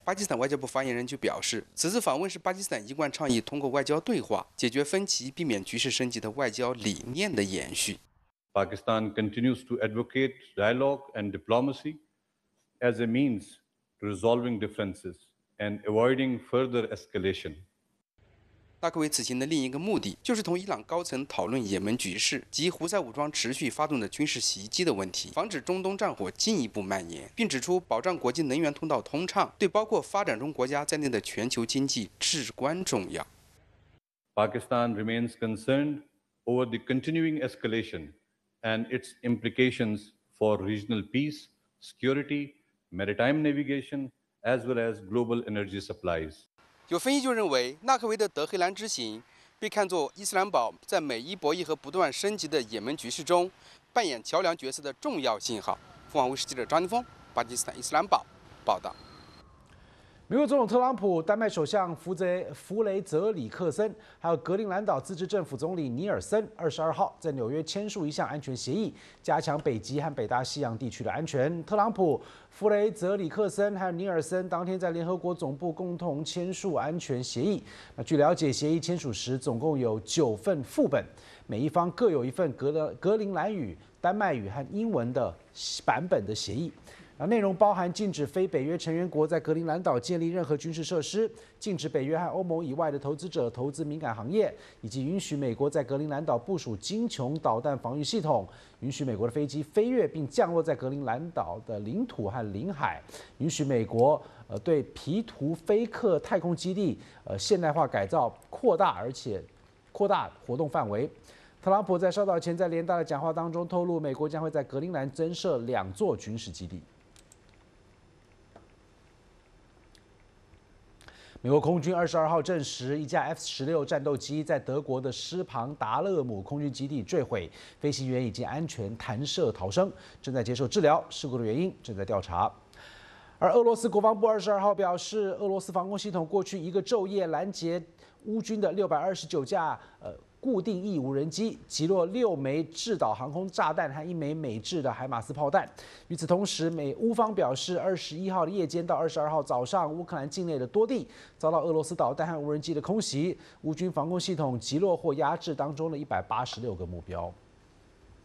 巴基斯坦外交部发言人就表示，此次访问是巴基斯坦一贯倡议通过外交对话解决分歧、避免局势升级的外交理念的延续。 Pakistan continues to advocate dialogue and diplomacy as a means to resolving differences and avoiding further escalation. 纳科维此行的另一个目的，就是同伊朗高层讨论也门局势及胡塞武装持续发动的军事袭击的问题，防止中东战火进一步蔓延，并指出保障国际能源通道通畅，对包括发展中国家在内的全球经济至关重要。 Pakistan remains concerned over the continuing escalation and its implications for regional peace, security, maritime navigation, as well as global energy supplies. 有分析就认为，纳科维的德黑兰之行被看作伊斯兰堡在美伊博弈和不断升级的也门局势中扮演桥梁角色的重要信号。凤凰卫视记者张立峰，巴基斯坦伊斯兰堡报道。 美国总统特朗普、丹麦首相弗雷泽里克森，还有格陵兰岛自治政府总理尼尔森，22号在纽约签署一项安全协议，加强北极和北大西洋地区的安全。特朗普、弗雷泽里克森还有尼尔森当天在联合国总部共同签署安全协议。那据了解，协议签署时总共有9份副本，每一方各有一份格陵兰语、丹麦语和英文的版本的协议。内容包含禁止非北约成员国在格陵兰岛建立任何军事设施，禁止北约和欧盟以外的投资者投资敏感行业，以及允许美国在格陵兰岛部署精穹导弹防御系统，允许美国的飞机飞越并降落在格陵兰岛的领土和领海，允许美国对皮图菲克太空基地现代化改造扩大活动范围。特朗普在稍早前在联大的讲话当中透露，美国将会在格陵兰增设2座军事基地。美国空军22号证实，一架 F-16战斗机在德国的施庞达勒姆空军基地坠毁，飞行员已经安全弹射逃生，正在接受治疗，事故的原因正在调查。而俄罗斯国防部22号表示，俄罗斯防空系统过去一个昼夜拦截乌军的629架固定翼无人机，击落6枚制导航空炸弹和1枚美制的海马斯炮弹。与此同时，乌方表示，21号的夜间到22号早上，乌克兰境内的多地遭到俄罗斯导弹和无人机的空袭，乌军防空系统击落或压制当中的186个目标。